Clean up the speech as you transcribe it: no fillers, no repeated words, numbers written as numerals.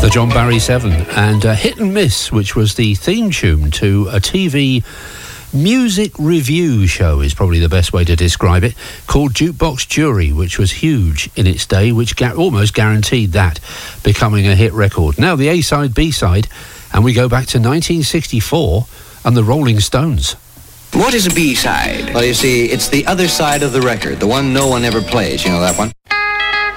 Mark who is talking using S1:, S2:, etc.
S1: The John Barry 7 and Hit and Miss, which was the theme tune to a TV music review show, is probably the best way to describe it, called Jukebox Jury, which was huge in its day, which almost guaranteed that becoming a hit record. Now the A-side, B-side, and we go back to 1964 and the Rolling Stones.
S2: What is a B-side?
S3: Well, you see, it's the other side of the record, the one no one ever plays. You know that one?